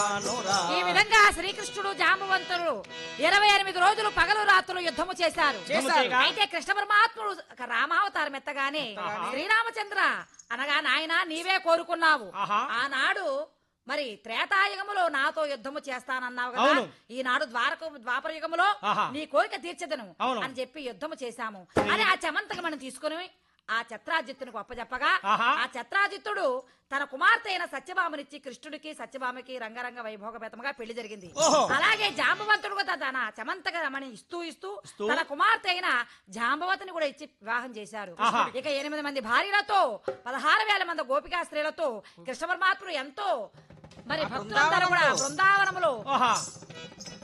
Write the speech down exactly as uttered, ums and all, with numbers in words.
ఈ విధంగా శ్రీకృష్ణుడు జాంబవంతుడు ఇరవై ఎనిమిది రోజులు పగలు రాత్రులు యుద్ధము చేశారు. అయితే కృష్ణ పరమాత్ముడు రామావతారం ఎత్తగానే శ్రీరామచంద్ర అనగా నాయన నీవే కోరుకున్నావు, ఆనాడు మరి త్రేతాయుగములో నాతో యుద్ధము చేస్తానన్నావు కదా, ఈనాడు ద్వారక ద్వాపర యుగములో నీ కోరిక తీర్చదను అని చెప్పి యుద్ధము చేశాము అని ఆ చమంతకు మనం తీసుకుని ఆ ఛత్రాజిత్తునికి అప్పచెప్పగా ఆ ఛత్రాజిత్తుడు తన కుమార్తె అయిన సత్యభామనిచ్చి కృష్ణుడికి సత్యభామకి రంగరంగ వైభోగపేతముగా పెళ్లి జరిగింది. అలాగే జాంబవంతుడు కూడా తన చమంతక రమణి ఇస్తూ ఇస్తూ తన కుమార్తె అయిన జాంబవతిని కూడా ఇచ్చి వివాహం చేశారు. ఇక ఎనిమిది మంది భార్యలతో పదహారు వేల మంది గోపికా స్త్రీలతో కృష్ణ పరమాత్ముడు ఎంతో మరి భక్తులందరూ కూడా బృందావనములో